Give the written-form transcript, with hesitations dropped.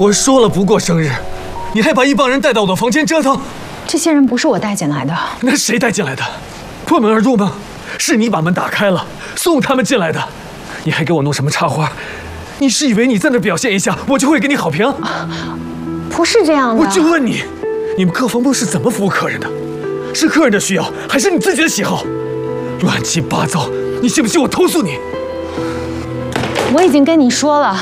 我说了不过生日，你还把一帮人带到我的房间折腾。 这些人不是我带进来的。 那谁带进来的？破门而入吗？是你把门打开了，送他们进来的。你还给我弄什么插花？你是以为你在那表现一下，我就会给你好评？ 不是这样的。 我就问你，你们客房部是怎么服务客人的？是客人的需要，还是你自己的喜好？乱七八糟！你信不信我投诉你？ 我已经跟你说了，